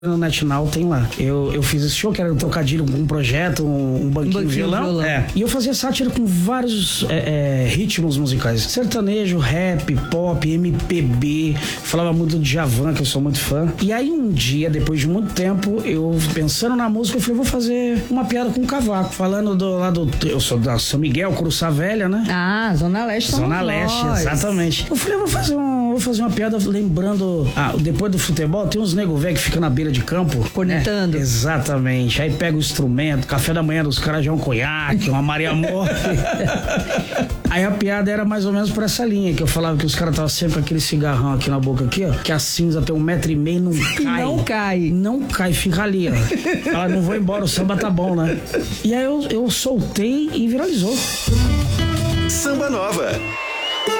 No NetNow tem lá. Eu fiz esse show, que era um trocadilho com um projeto, um banquinho de violão. E eu fazia sátira com vários ritmos musicais. Sertanejo, rap, pop, MPB. Falava muito de Djavan, que eu sou muito fã. E aí um dia, depois de muito tempo, eu pensando na música, eu falei, vou fazer uma piada com o Cavaco. Falando eu sou da São Miguel, Curuçá Velha, né? Ah, Zona Leste. Zona Leste, exatamente. Eu falei, vou fazer uma piada lembrando... depois do futebol, tem uns nego velho que fica na beira de campo. Cornetando. Exatamente. Aí pega o instrumento, café da manhã dos caras já é um conhaque, uma Maria Morte. Aí a piada era mais ou menos por essa linha, que eu falava que os caras estavam sempre com aquele cigarrão aqui na boca, aqui, ó, que a cinza tem 1,5 m e não cai. Não cai. Não cai, fica ali, ó. Ela não vou embora, o samba tá bom, né? E aí eu soltei e viralizou. Samba Nova.